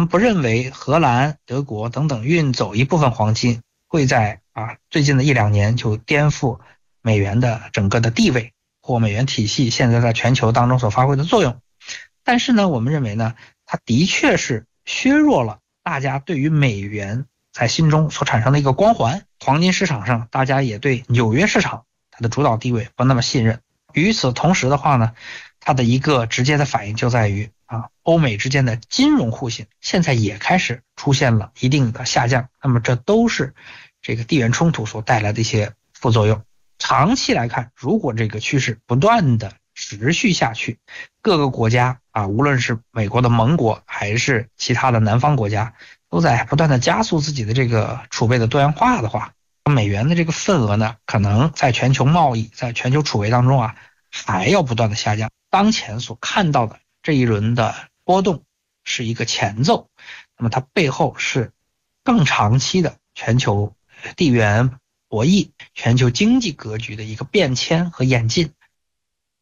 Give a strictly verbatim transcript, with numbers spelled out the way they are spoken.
们不认为荷兰、德国等等运走一部分黄金会在啊最近的一两年就颠覆美元的整个的地位或美元体系现在在全球当中所发挥的作用。但是呢，我们认为呢，它的确是削弱了大家对于美元在心中所产生的一个光环。黄金市场上，大家也对纽约市场它的主导地位不那么信任。与此同时的话呢，它的一个直接的反应就在于啊，欧美之间的金融互信现在也开始出现了一定的下降。那么这都是这个地缘冲突所带来的一些副作用。长期来看，如果这个趋势不断的持续下去，各个国家啊，无论是美国的盟国还是其他的南方国家，都在不断的加速自己的这个储备的多样化的话，美元的这个份额呢，可能在全球贸易、在全球储备当中啊，还要不断的下降。当前所看到的这一轮的波动是一个前奏，那么它背后是更长期的全球地缘博弈、全球经济格局的一个变迁和演进。